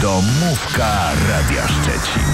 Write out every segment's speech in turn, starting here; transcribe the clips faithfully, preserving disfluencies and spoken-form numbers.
Domówka Radia Szczecin.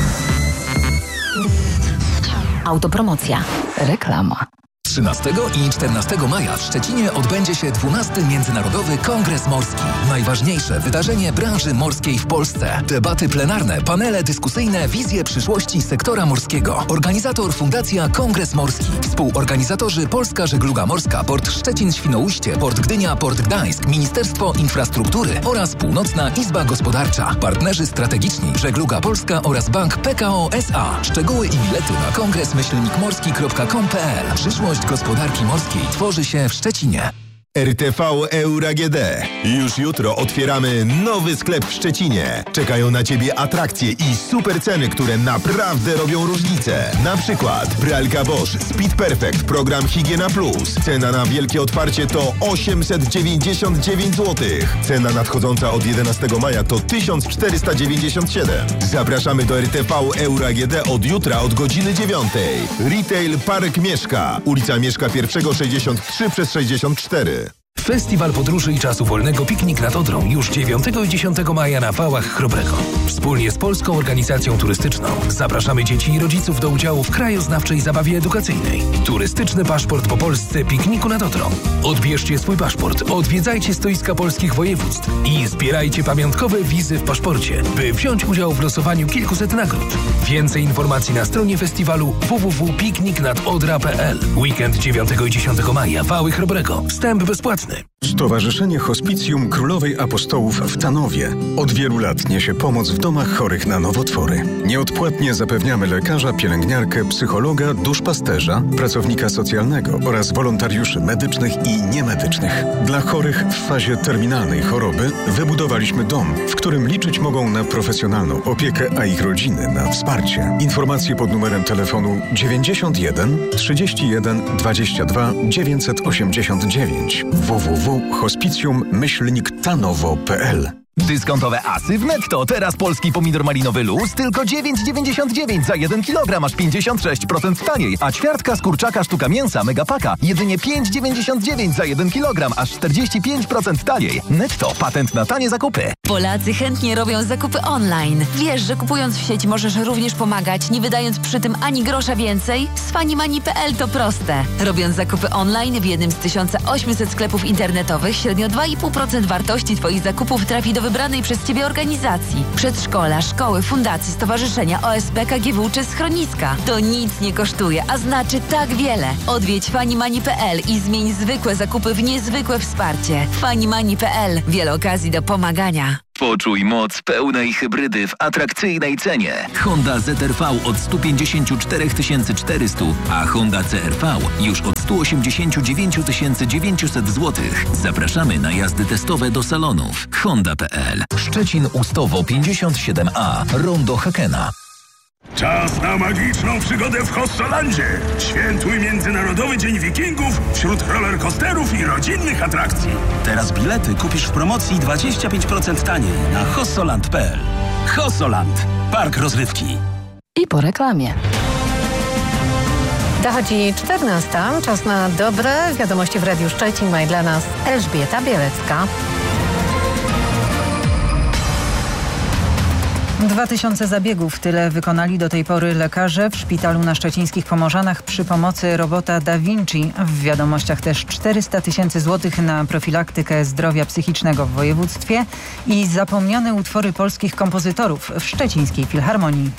Autopromocja. Reklama. trzynastego i czternastego maja w Szczecinie odbędzie się dwunasty Międzynarodowy Kongres Morski. Najważniejsze wydarzenie branży morskiej w Polsce. Debaty plenarne, panele dyskusyjne, wizje przyszłości sektora morskiego. Organizator Fundacja Kongres Morski. Współorganizatorzy Polska Żegluga Morska, Port Szczecin-Świnoujście, Port Gdynia, Port Gdańsk, Ministerstwo Infrastruktury oraz Północna Izba Gospodarcza. Partnerzy strategiczni Żegluga Polska oraz Bank P K O S A. Szczegóły i bilety na kongres myślnik morski kropka com kropka p l. Przyszłość gospodarki morskiej tworzy się w Szczecinie. R T V Euro A G D. Już jutro otwieramy nowy sklep w Szczecinie. Czekają na Ciebie atrakcje i super ceny, które naprawdę robią różnicę. Na przykład pralka Bosch Speed Perfect Program Higiena Plus. Cena na wielkie otwarcie to osiemset dziewięćdziesiąt dziewięć złotych. Cena nadchodząca od jedenastego maja to tysiąc czterysta dziewięćdziesiąt siedem. Zapraszamy do R T V Euro A G D od jutra od godziny dziewiątej. Retail Park Mieszka. Ulica Mieszka I sześćdziesiąt trzy przez sześćdziesiąt cztery. Festiwal Podróży i Czasu Wolnego Piknik nad Odrą już dziewiątego i dziesiątego maja na Wałach Chrobrego. Wspólnie z Polską Organizacją Turystyczną zapraszamy dzieci i rodziców do udziału w krajoznawczej zabawie edukacyjnej. Turystyczny paszport po Polsce Pikniku nad Odrą. Odbierzcie swój paszport, odwiedzajcie stoiska polskich województw i zbierajcie pamiątkowe wizy w paszporcie, by wziąć udział w losowaniu kilkuset nagród. Więcej informacji na stronie festiwalu w w w kropka piknik nad odra kropka p l. Weekend dziewiątego i dziesiątego maja Wały Chrobrego. Wstęp bezpłatny. Stowarzyszenie Hospicjum Królowej Apostołów w Tanowie od wielu lat niesie pomoc w domach chorych na nowotwory. Nieodpłatnie zapewniamy lekarza, pielęgniarkę, psychologa, duszpasterza, pracownika socjalnego oraz wolontariuszy medycznych i niemedycznych. Dla chorych w fazie terminalnej choroby wybudowaliśmy dom, w którym liczyć mogą na profesjonalną opiekę, a ich rodziny na wsparcie. Informacje pod numerem telefonu dziewięćdziesiąt jeden trzydzieści jeden dwadzieścia dwa dziewięćset osiemdziesiąt dziewięć w w w kropka hospicjum myślnik tanowo kropka p l. Dyskontowe asy w Netto. Teraz polski pomidor malinowy luz tylko dziewięć dziewięćdziesiąt dziewięć za jeden kilogram, aż pięćdziesiąt sześć procent taniej. A ćwiartka z kurczaka sztuka mięsa Megapaka jedynie pięć dziewięćdziesiąt dziewięć za jeden kilogram, aż czterdzieści pięć procent taniej. Netto. Patent na tanie zakupy. Polacy chętnie robią zakupy online. Wiesz, że kupując w sieci możesz również pomagać, nie wydając przy tym ani grosza więcej? Z fanimani kropka p l to proste. Robiąc zakupy online w jednym z tysiąc osiemset sklepów internetowych, średnio dwa i pół procent wartości Twoich zakupów trafi do wybranej przez Ciebie organizacji. Przedszkola, szkoły, fundacje, stowarzyszenia, O S P, K G W czy schroniska. To nic nie kosztuje, a znaczy tak wiele. Odwiedź fanimani kropka p l i zmień zwykłe zakupy w niezwykłe wsparcie. fanimani kropka p l. Wiele okazji do pomagania. Poczuj moc pełnej hybrydy w atrakcyjnej cenie. Honda Z R V od sto pięćdziesiąt cztery tysiące czterysta, a Honda C R V już od sto osiemdziesiąt dziewięć tysięcy dziewięćset złotych. Zapraszamy na jazdy testowe do salonów. Honda kropka p l. Szczecin Ustowo pięćdziesiąt siedem A. Rondo Hakena. Czas na magiczną przygodę w Hossolandzie. Świętuj Międzynarodowy Dzień Wikingów wśród rollercoasterów i rodzinnych atrakcji. Teraz bilety kupisz w promocji dwadzieścia pięć procent taniej na hossoland kropka p l. Hossoland. Park rozrywki. I po reklamie. Dochodzi czternasta. Czas na dobre wiadomości w Radiu Szczecin. Ma dla nas Elżbieta Bielecka. Dwa tysiące zabiegów. Tyle wykonali do tej pory lekarze w szpitalu na szczecińskich Pomorzanach przy pomocy robota Da Vinci. W wiadomościach też czterysta tysięcy złotych na profilaktykę zdrowia psychicznego w województwie i zapomniane utwory polskich kompozytorów w Szczecińskiej Filharmonii.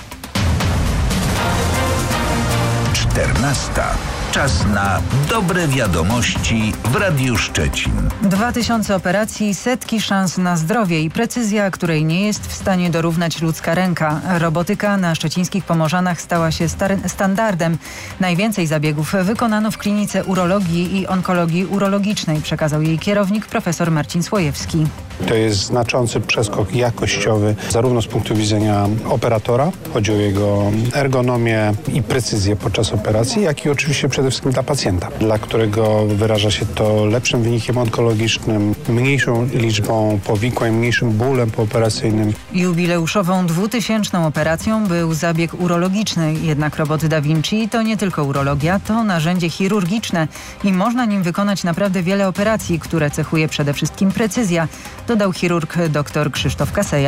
czternasta. Czas na dobre wiadomości w Radiu Szczecin. Dwa tysiące operacji, setki szans na zdrowie i precyzja, której nie jest w stanie dorównać ludzka ręka. Robotyka na szczecińskich Pomorzanach stała się star- standardem. Najwięcej zabiegów wykonano w klinice urologii i onkologii urologicznej, przekazał jej kierownik profesor Marcin Słojewski. To jest znaczący przeskok jakościowy, zarówno z punktu widzenia operatora, chodzi o jego ergonomię i precyzję podczas operacji, jak i oczywiście przede wszystkim dla pacjenta, dla którego wyraża się to lepszym wynikiem onkologicznym, mniejszą liczbą powikłań, mniejszym bólem pooperacyjnym. Jubileuszową dwutysięczną operacją był zabieg urologiczny, jednak robot Da Vinci to nie tylko urologia, to narzędzie chirurgiczne i można nim wykonać naprawdę wiele operacji, które cechuje przede wszystkim precyzja, dodał chirurg dr Krzysztof Kaseja.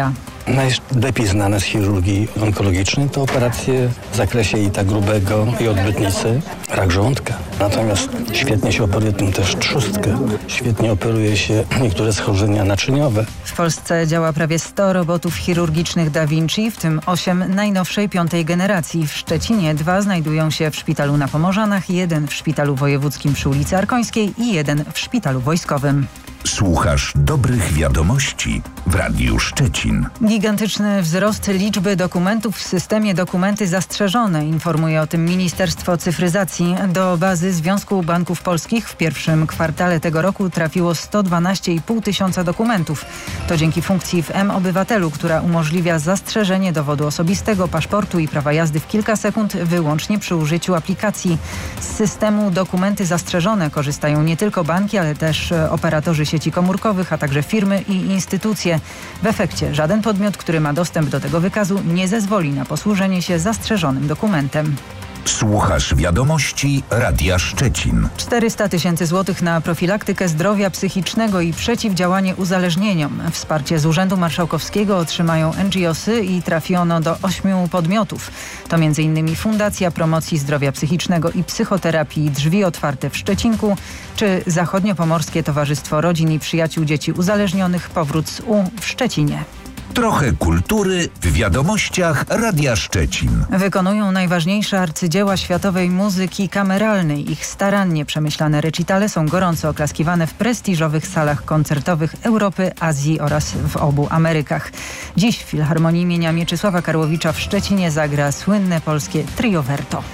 Najlepiej znane z chirurgii onkologicznej to operacje w zakresie ita grubego i odbytnicy, rak żołądka. Natomiast świetnie się operuje tym też trzustkę. Świetnie operuje się niektóre schorzenia naczyniowe. W Polsce działa prawie sto robotów chirurgicznych Da Vinci, w tym osiem najnowszej piątej generacji. W Szczecinie dwa znajdują się w szpitalu na Pomorzanach, jeden w szpitalu wojewódzkim przy ulicy Arkońskiej i jeden w szpitalu wojskowym. Słuchasz dobrych wiadomości w Radiu Szczecin. Gigantyczny wzrost liczby dokumentów w systemie Dokumenty Zastrzeżone, informuje o tym Ministerstwo Cyfryzacji. Do bazy Związku Banków Polskich w pierwszym kwartale tego roku trafiło sto dwanaście i pół tysiąca dokumentów. To dzięki funkcji w M-Obywatelu, która umożliwia zastrzeżenie dowodu osobistego, paszportu i prawa jazdy w kilka sekund wyłącznie przy użyciu aplikacji. Z systemu Dokumenty Zastrzeżone korzystają nie tylko banki, ale też operatorzy sieci komórkowych, a także firmy i instytucje. W efekcie żaden podmiot, który ma dostęp do tego wykazu, nie zezwoli na posłużenie się zastrzeżonym dokumentem. Słuchasz wiadomości Radia Szczecin. czterysta tysięcy złotych na profilaktykę zdrowia psychicznego i przeciwdziałanie uzależnieniom. Wsparcie z Urzędu Marszałkowskiego otrzymają N G O sy i trafi ono do ośmiu podmiotów. To między innymi Fundacja Promocji Zdrowia Psychicznego i Psychoterapii Drzwi Otwarte w Szczecinku, czy Zachodniopomorskie Towarzystwo Rodzin i Przyjaciół Dzieci Uzależnionych Powrót z U w Szczecinie. Trochę kultury w wiadomościach Radia Szczecin. Wykonują najważniejsze arcydzieła światowej muzyki kameralnej. Ich starannie przemyślane recitale są gorąco oklaskiwane w prestiżowych salach koncertowych Europy, Azji oraz w obu Amerykach. Dziś w Filharmonii imienia Mieczysława Karłowicza w Szczecinie zagra słynne polskie Trio Verto.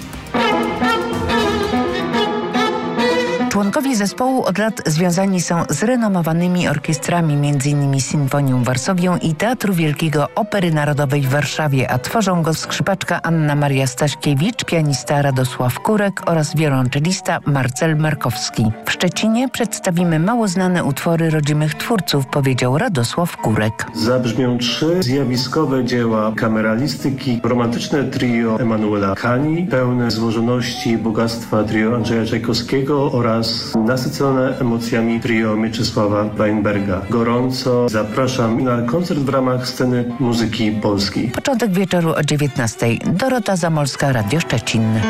Członkowie zespołu od lat związani są z renomowanymi orkiestrami, między innymi Sinfonią Warsowią i Teatru Wielkiego Opery Narodowej w Warszawie, a tworzą go skrzypaczka Anna Maria Staśkiewicz, pianista Radosław Kurek oraz wiolonczelista Marcel Markowski. W Szczecinie przedstawimy mało znane utwory rodzimych twórców, powiedział Radosław Kurek. Zabrzmią trzy zjawiskowe dzieła kameralistyki, romantyczne trio Emanuela Kani, pełne złożoności i bogactwa trio Andrzeja Czajkowskiego oraz nasycone emocjami trio Mieczysława Weinberga. Gorąco zapraszam na koncert w ramach sceny muzyki polskiej. Początek wieczoru o dziewiętnastej. Dorota Zamolska, Radio Szczecin.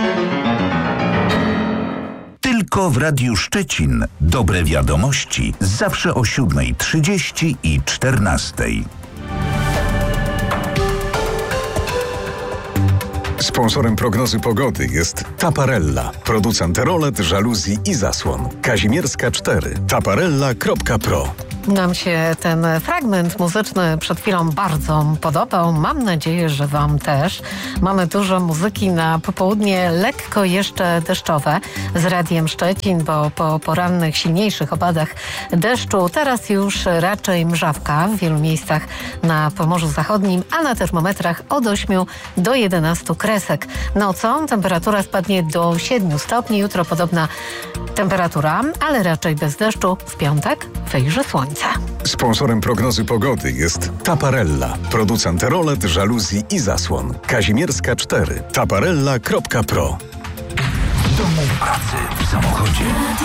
Tylko w Radiu Szczecin. Dobre wiadomości zawsze o siódmej trzydzieści i czternastej. Sponsorem prognozy pogody jest Taparella, producent rolet, żaluzji i zasłon. Kazimierska cztery. taparella kropka pro. Nam się ten fragment muzyczny przed chwilą bardzo podobał. Mam nadzieję, że Wam też. Mamy dużo muzyki na popołudnie, lekko jeszcze deszczowe z Radiem Szczecin, bo po porannych, silniejszych opadach deszczu teraz już raczej mrzawka w wielu miejscach na Pomorzu Zachodnim, a na termometrach od ośmiu do jedenastu kresek. Nocą temperatura spadnie do siedmiu stopni. Jutro podobna temperatura, ale raczej bez deszczu. W piątek wyjrzy słońce. Sponsorem prognozy pogody jest Taparella, producent rolet, żaluzji i zasłon. Kazimierska cztery. taparella kropka pro. W domu, w pracy, w samochodzie.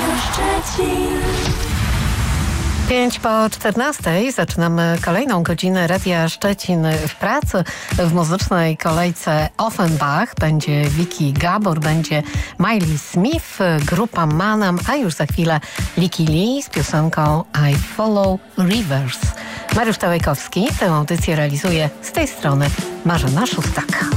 Pięć po czternastej zaczynamy kolejną godzinę Radia Szczecin w pracy. W muzycznej kolejce Offenbach będzie Vicky Gabor, będzie Miley Smith, grupa Manam, a już za chwilę Licky Lee z piosenką I Follow Rivers. Mariusz Tałajkowski tę audycję realizuje, z tej strony Marzena Szóstak.